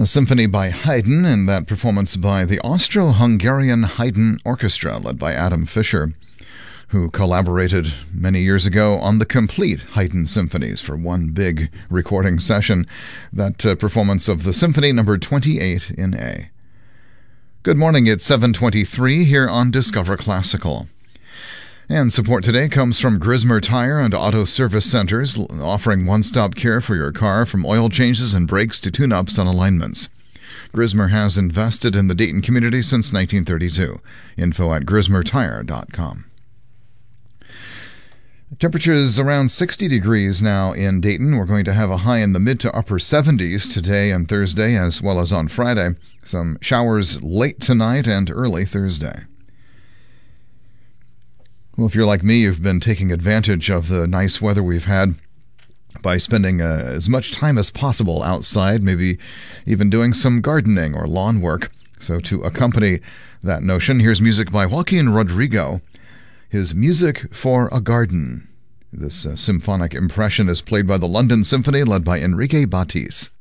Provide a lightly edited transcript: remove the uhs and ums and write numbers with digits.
A symphony by Haydn, and that performance by the Austro-Hungarian Haydn Orchestra, led by Adam Fischer, who collaborated many years ago on the complete Haydn symphonies for one big recording session. That performance of the Symphony number 28 in A. Good morning, it's 7:23 here on Discover Classical. And support today comes from Grismer Tire and Auto Service Centers, offering one-stop care for your car from oil changes and brakes to tune-ups and alignments. Grismer has invested in the Dayton community since 1932. Info at grismertire.com. Temperatures around 60 degrees now in Dayton. We're going to have a high in the mid to upper 70s today and Thursday, as well as on Friday. Some showers late tonight and early Thursday. Well, if you're like me, you've been taking advantage of the nice weather we've had by spending as much time as possible outside, maybe even doing some gardening or lawn work. So to accompany that notion, here's music by Joaquin Rodrigo, his Music for a Garden. This symphonic impression is played by the London Symphony, led by Enrique Batis.